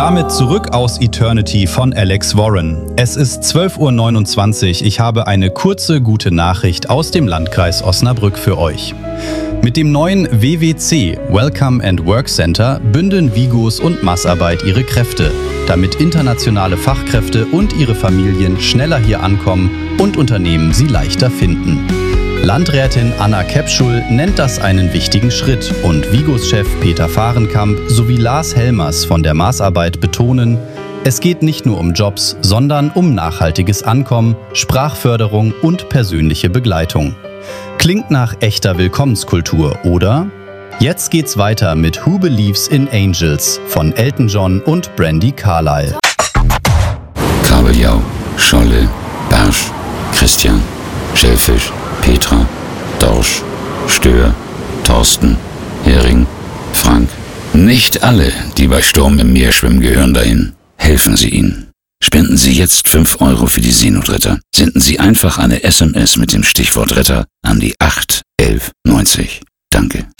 damit zurück aus Eternity von Alex Warren. Es ist 12:29 Uhr. Ich habe eine kurze, gute Nachricht aus dem Landkreis Osnabrück für euch. Mit dem neuen WWC, Welcome and Work Center, bündeln Vigos und Massarbeit ihre Kräfte, damit internationale Fachkräfte und ihre Familien schneller hier ankommen und Unternehmen sie leichter finden. Landrätin Anna Kepschul nennt das einen wichtigen Schritt und Vigos Chef Peter Fahrenkamp sowie Lars Helmers von der Maßarbeit betonen, es geht nicht nur um Jobs, sondern um nachhaltiges Ankommen, Sprachförderung und persönliche Begleitung. Klingt nach echter Willkommenskultur, oder? Jetzt geht's weiter mit Who Believes in Angels von Elton John und Brandi Carlile. Kabeljau, Scholle, Barsch, Christian, Schellfisch, Petra, Dorsch, Stör, Thorsten, Hering, Frank. Nicht alle, die bei Sturm im Meer schwimmen, gehören dahin. Helfen Sie ihnen. Spenden Sie jetzt 5 € für die Seenotretter. Senden Sie einfach eine SMS mit dem Stichwort Retter an die 8 11 90. Danke.